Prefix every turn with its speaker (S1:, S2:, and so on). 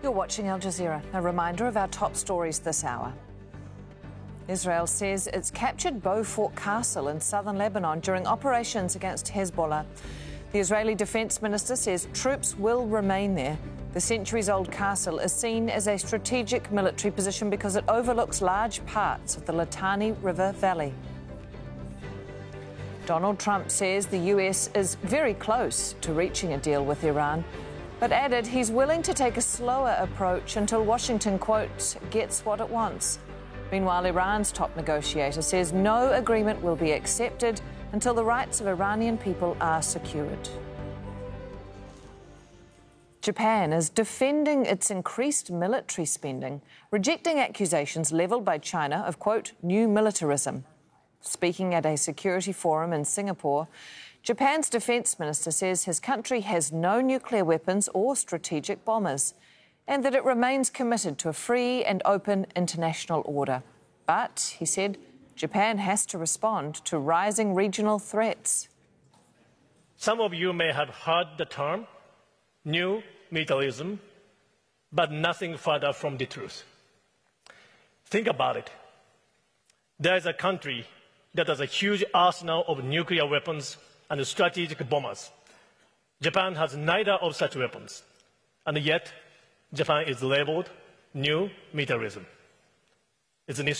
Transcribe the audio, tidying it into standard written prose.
S1: You're watching Al Jazeera. A reminder of our top stories this hour. Israel says it's captured Beaufort Castle in southern Lebanon during operations against Hezbollah. The Israeli Defense Minister says troops will remain there. The centuries-old castle is seen as a strategic military position because it overlooks large parts of the Litani River Valley. Donald Trump says the US is very close to reaching a deal with Iran, but added he's willing to take a slower approach until Washington, quote, gets what it wants. Meanwhile, Iran's top negotiator says no agreement will be accepted until the rights of Iranian people are secured. Japan is defending its increased military spending, rejecting accusations levelled by China of, quote, new militarism. Speaking at a security forum in Singapore, Japan's defence minister says his country has no nuclear weapons or strategic bombers, and that it remains committed to a free and open international order. But, he said, Japan has to respond to rising regional threats.
S2: Some of you may have heard the term new militarism, but nothing further from the truth. Think about it. There is a country that has a huge arsenal of nuclear weapons and strategic bombers. Japan has neither of such weapons, and yet Japan is labeled new militarism. Isn't it